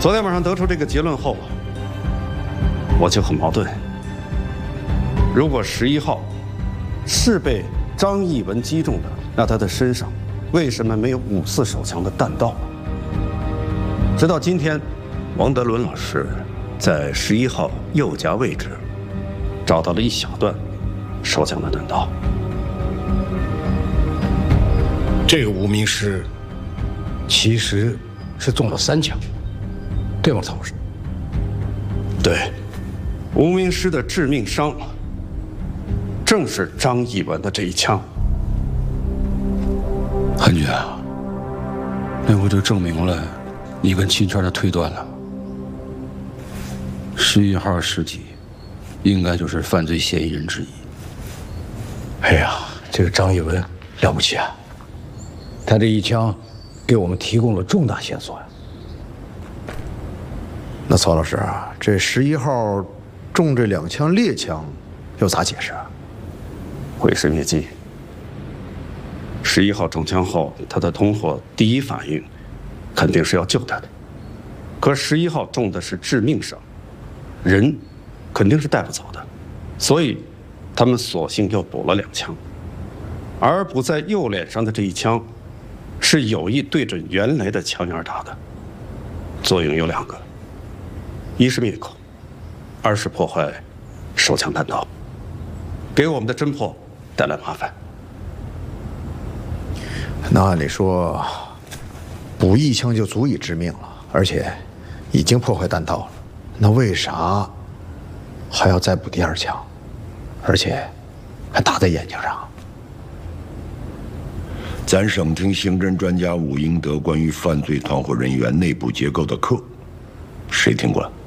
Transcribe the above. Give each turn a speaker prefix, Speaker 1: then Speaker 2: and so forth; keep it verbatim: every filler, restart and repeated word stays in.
Speaker 1: 昨天晚上得出这个结论后，我就很矛盾。如果十一号是被张义文击中的，那他的身上为什么没有五四手枪的弹道呢？直到今天，王德伦老师在十一号右颊位置找到了一小段手枪的弹道。
Speaker 2: 这个无名尸其实是中了三枪，对吗，曹老师？
Speaker 1: 对，无名尸的致命伤正是张义文的这一枪。
Speaker 3: 韩军啊，那不就证明了你跟秦圈的推断了？十一号尸体应该就是犯罪嫌疑人之一。
Speaker 2: 哎呀，这个张义文了不起啊！他这一枪给我们提供了重大线索呀。
Speaker 4: 那曹老师啊，这十一号中这两枪猎枪又咋解释啊？
Speaker 1: 毁尸灭迹。十一号中枪后，他的同伙第一反应肯定是要救他的，可十一号中的是致命伤，人肯定是带不走的，所以他们索性又补了两枪，而补在右脸上的这一枪是有意对准原来的枪眼打的，作用有两个，一是灭口，二是破坏手枪弹道，给我们的侦破带来麻烦。
Speaker 4: 那按理说，补一枪就足以致命了，而且已经破坏弹道了，那为啥还要再补第二枪，而且还打在眼睛上？
Speaker 5: 咱省厅刑侦专家武英德关于犯罪团伙人员内部结构的课，谁听过了？